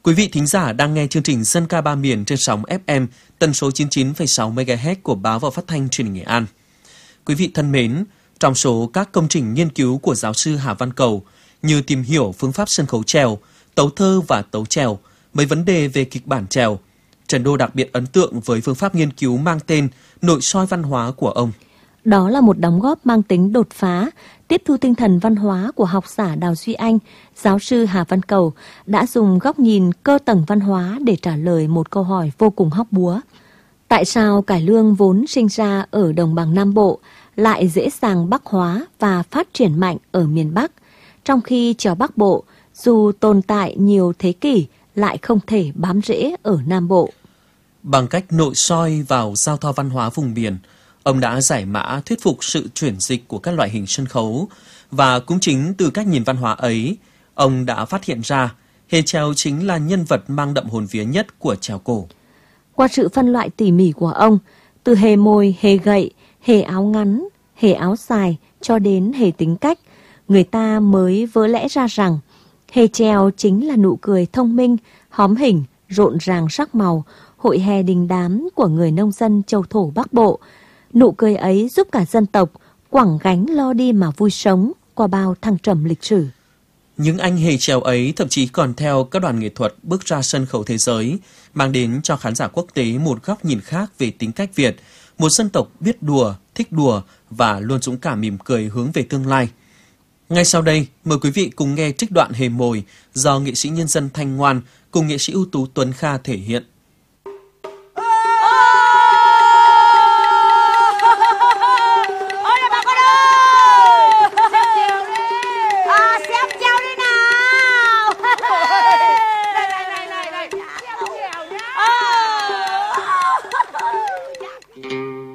Quý vị thính giả đang nghe chương trình Dân ca ba miền trên sóng FM tần số 99,6 MHz của Báo và Phát thanh Truyền hình Nghệ An. Quý vị thân mến, trong số các công trình nghiên cứu của giáo sư Hà Văn Cầu như tìm hiểu phương pháp sân khấu chèo, tấu thơ và tấu chèo, mấy vấn đề về kịch bản chèo, Trần Đô đặc biệt ấn tượng với phương pháp nghiên cứu mang tên nội soi văn hóa của ông. Đó là một đóng góp mang tính đột phá, tiếp thu tinh thần văn hóa của học giả Đào Duy Anh. Giáo sư Hà Văn Cầu đã dùng góc nhìn cơ tầng văn hóa để trả lời một câu hỏi vô cùng hóc búa. Tại sao cải lương vốn sinh ra ở đồng bằng Nam Bộ lại dễ dàng Bắc hóa và phát triển mạnh ở miền Bắc, trong khi chèo Bắc Bộ dù tồn tại nhiều thế kỷ lại không thể bám rễ ở Nam Bộ? Bằng cách nội soi vào giao thoa văn hóa vùng miền, ông đã giải mã thuyết phục sự chuyển dịch của các loại hình sân khấu, và cũng chính từ cách nhìn văn hóa ấy, ông đã phát hiện ra hề chèo chính là nhân vật mang đậm hồn vía nhất của chèo cổ. Qua sự phân loại tỉ mỉ của ông, từ hề mồi, hề gậy, hề áo ngắn, hề áo dài cho đến hề tính cách, người ta mới vỡ lẽ ra rằng hề chèo chính là nụ cười thông minh, hóm hình, rộn ràng sắc màu, hội hè đình đám của người nông dân châu thổ Bắc Bộ. Nụ cười ấy giúp cả dân tộc quẳng gánh lo đi mà vui sống qua bao thăng trầm lịch sử. Những anh hề chèo ấy thậm chí còn theo các đoàn nghệ thuật bước ra sân khấu thế giới, mang đến cho khán giả quốc tế một góc nhìn khác về tính cách Việt, một dân tộc biết đùa, thích đùa và luôn dũng cảm mỉm cười hướng về tương lai. Ngay sau đây, mời quý vị cùng nghe trích đoạn hề mồi do nghệ sĩ nhân dân Thanh Ngoan cùng nghệ sĩ ưu tú Tuấn Kha thể hiện.